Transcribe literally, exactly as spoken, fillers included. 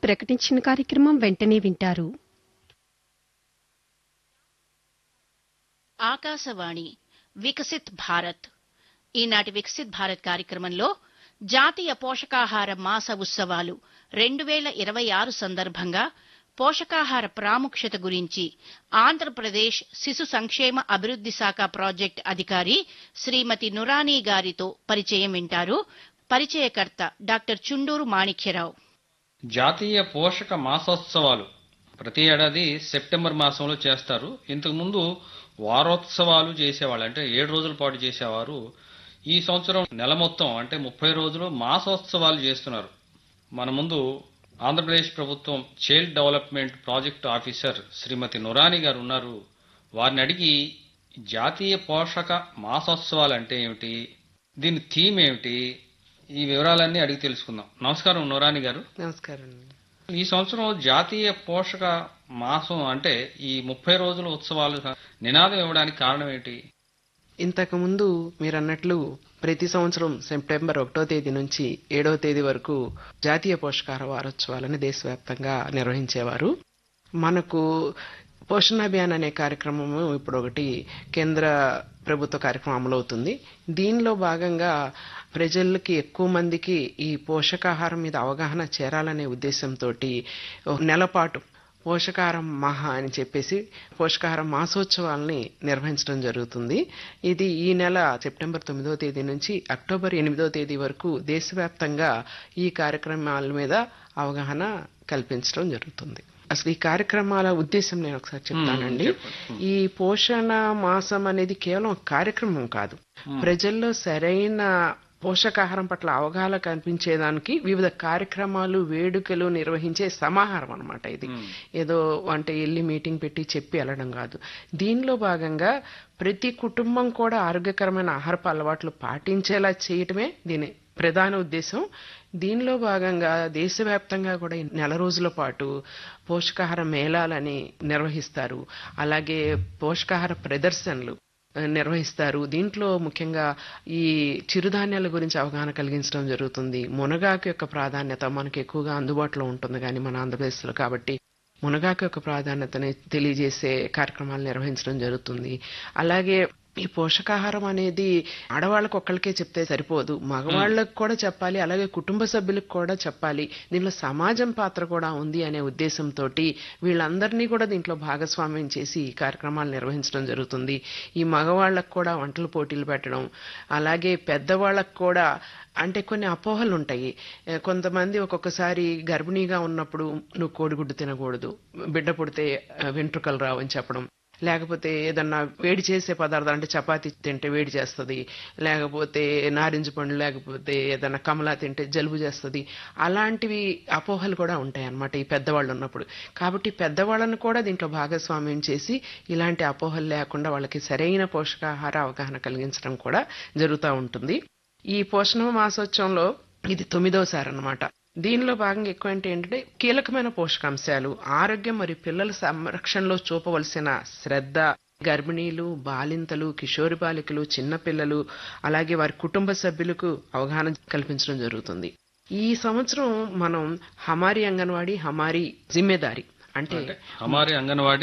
ప్రకటించిన కార్యక్రమం వెంటనే వింటారు. ఆకాశవాణి వికసిత్ భారత్. ఈనాటి వికసిత్ భారత్ కార్యక్రమంలో జాతీయ పోషకాహార మాస ఉత్సవాలు రెండు వేల ఇరవై ఆరు సందర్భంగా పోషకాహార ప్రాముఖ్యత గురించి ఆంధ్రప్రదేశ్ శిశు సంక్షేమ అభివృద్ధి శాఖ ప్రాజెక్ట్ అధికారి శ్రీమతి నురానీ గారితో పరిచయం వింటారు. పరిచయకర్త డాక్టర్ చుండూరు మాణిక్యరావు. జాతీయ పోషక మాసోత్సవాలు ప్రతి ఏడాది సెప్టెంబర్ మాసంలో చేస్తారు. ఇంతకుముందు వారోత్సవాలు చేసేవాళ్ళు, అంటే ఏడు రోజుల పాటు చేసేవారు. ఈ సంవత్సరం నెల మొత్తం అంటే ముప్పై రోజులు మాసోత్సవాలు చేస్తున్నారు. మన ముందు ఆంధ్రప్రదేశ్ ప్రభుత్వం చైల్డ్ డెవలప్మెంట్ ప్రాజెక్టు ఆఫీసర్ శ్రీమతి నురానీ గారు ఉన్నారు. వారిని అడిగి జాతీయ పోషక మాసోత్సవాలు అంటే ఏమిటి, దీని థీమ్ ఏమిటి, ఈ వివరాలన్నీ అడిగి తెలుసుకుందాం. నమస్కారం నురానీ గారు. నమస్కారం. ఈ సంవత్సరం జాతీయ పోషక మాసం అంటే ఈ ముప్పై రోజుల ఉత్సవాలు నినాదం ఇవ్వడానికి కారణం ఏంటి? ఇంతకు ముందు మీరు అన్నట్లు ప్రతి సంవత్సరం సెప్టెంబర్ ఒకటో తేదీ నుంచి ఏడవ తేదీ వరకు జాతీయ పోషకాహార వారోత్సవాలను దేశవ్యాప్తంగా నిర్వహించేవారు. మనకు పోషణ అభియాన్ అనే కార్యక్రమము ఇప్పుడు ఒకటి కేంద్ర ప్రభుత్వ కార్యక్రమం అమలవుతుంది. దీనిలో భాగంగా ప్రజలకి ఎక్కువ మందికి ఈ పోషకాహారం మీద అవగాహన చేరాలనే ఉద్దేశంతో నెలపాటు పోషకాహారం మహా అని చెప్పేసి పోషకాహారం మాసోత్సవాల్ని నిర్వహించడం జరుగుతుంది. ఇది ఈ నెల సెప్టెంబర్ తొమ్మిదవ తేదీ నుంచి అక్టోబర్ ఎనిమిదవ తేదీ వరకు దేశవ్యాప్తంగా ఈ కార్యక్రమాల మీద అవగాహన కల్పించడం జరుగుతుంది. అసలు ఈ కార్యక్రమాల ఉద్దేశం నేను ఒకసారి చెప్తానండి. ఈ పోషణ మాసం అనేది కేవలం కార్యక్రమం కాదు, ప్రజల్లో సరైన పోషకాహారం పట్ల అవగాహన కనిపించేదానికి వివిధ కార్యక్రమాలు, వేడుకలు నిర్వహించే సమాహారం అన్నమాట. ఇది ఏదో అంటే వెళ్ళి మీటింగ్ పెట్టి చెప్పి వెళ్ళడం కాదు. దీనిలో భాగంగా ప్రతి కుటుంబం కూడా ఆరోగ్యకరమైన ఆహారపు అలవాట్లు పాటించేలా చేయటమే దీని ప్రధాన ఉద్దేశం. దీనిలో భాగంగా దేశవ్యాప్తంగా కూడా నెల రోజుల పాటు పోషకాహార మేళాలని నిర్వహిస్తారు. అలాగే పోషకాహార ప్రదర్శనలు నిర్వహిస్తారు. దీంట్లో ముఖ్యంగా ఈ చిరుధాన్యాల గురించి అవగాహన కలిగించడం జరుగుతుంది. మునగాకు యొక్క ప్రాధాన్యత మనకు ఎక్కువగా అందుబాటులో ఉంటుంది కానీ మన ఆంధ్రప్రదేశ్లో, కాబట్టి మునగాకు యొక్క ప్రాధాన్యతని తెలియజేసే కార్యక్రమాలు నిర్వహించడం జరుగుతుంది. అలాగే ఈ పోషకాహారం అనేది ఆడవాళ్ళకు ఒక్కళ్ళకే చెప్తే సరిపోదు, మగవాళ్ళకు కూడా చెప్పాలి, అలాగే కుటుంబ సభ్యులకు కూడా చెప్పాలి. దీనిలో సమాజం పాత్ర కూడా ఉంది అనే ఉద్దేశంతో వీళ్ళందరినీ కూడా దీంట్లో భాగస్వామ్యం చేసి ఈ కార్యక్రమాలు నిర్వహించడం జరుగుతుంది. ఈ మగవాళ్ళకు కూడా వంటల పోటీలు పెట్టడం, అలాగే పెద్దవాళ్ళకు కూడా అంటే కొన్ని అపోహలు ఉంటాయి. కొంతమంది ఒక్కొక్కసారి గర్భిణీగా ఉన్నప్పుడు నువ్వు కోడిగుడ్డు తినకూడదు, బిడ్డ పుడితే వెంట్రుకలు రావని చెప్పడం, లేకపోతే ఏదన్నా వేడి చేసే పదార్థాలు అంటే చపాతీ తింటే వేడి చేస్తుంది, లేకపోతే నారింజ పండు లేకపోతే ఏదన్నా కమలా తింటే జలుబు చేస్తుంది, అలాంటివి అపోహలు కూడా ఉంటాయి అన్నమాట ఈ పెద్దవాళ్ళు ఉన్నప్పుడు. కాబట్టి పెద్దవాళ్ళను కూడా దీంట్లో భాగస్వామ్యం చేసి ఇలాంటి అపోహలు లేకుండా వాళ్ళకి సరైన పోషకాహార అవగాహన కలిగించడం కూడా జరుగుతూ ఉంటుంది. ఈ పోషణ మాసోత్సవంలో ఇది తొమ్మిదోసారి అన్నమాట. దీనిలో భాగంగా ఎక్కువ అంటే ఏంటంటే కీలకమైన పోషకాంశాలు, ఆరోగ్యం మరియు పిల్లల సంరక్షణలో చూపవలసిన శ్రద్ధ, గర్భిణీలు, బాలింతలు, కిషోరి బాలికలు, చిన్నపిల్లలు, అలాగే వారి కుటుంబ సభ్యులకు అవగాహన కల్పించడం జరుగుతుంది. ఈ సంవత్సరం మనం హమారీ అంగన్వాడీ హమారీ జిమ్మేదారి అంటే హమారీ అంగన్వాడీ